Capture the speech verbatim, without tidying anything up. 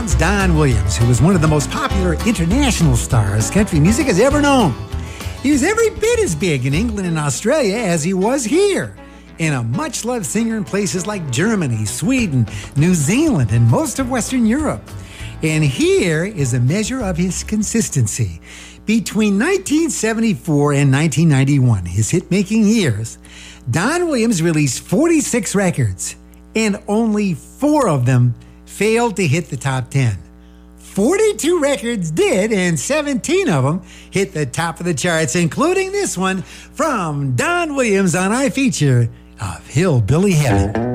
once Don Williams, who was one of the most popular international stars country music has ever known. He was every bit as big in England and Australia as he was here, and a much-loved singer in places like Germany, Sweden, New Zealand, and most of Western Europe. And here is a measure of his consistency. Between nineteen seventy-four and nineteen ninety-one, his hit-making years, Don Williams released forty-six records, and only four of them failed to hit the top ten. forty-two records did, and seventeen of them hit the top of the charts, including this one from Don Williams on our feature of Hillbilly Heaven.